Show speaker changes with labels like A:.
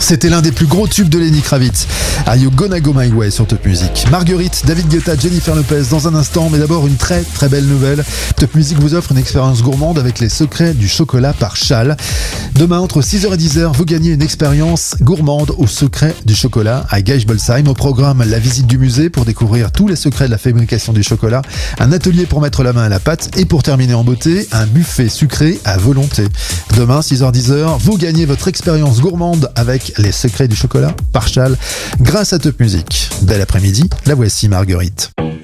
A: C'était l'un des plus gros tubes de Lenny Kravitz. Are You Gonna Go My Way sur Top Music. Marguerite, David Guetta, Jennifer Lopez dans un instant, mais d'abord une très très belle nouvelle. Top Music vous offre une expérience gourmande avec les secrets du chocolat par Châle. Demain entre 6h et 10h, vous gagnez une expérience gourmande au secret du chocolat à Geisbolsheim. Au programme, la visite du musée pour découvrir tous les secrets de la fabrication du chocolat, un atelier pour mettre la main à la pâte et pour terminer en beauté, un buffet sucré à volonté. Demain 6h-10h, vous gagnez votre expérience gourmande avec les secrets du chocolat par Châle grâce à Top Music. Bel après-midi, la voici Marguerite.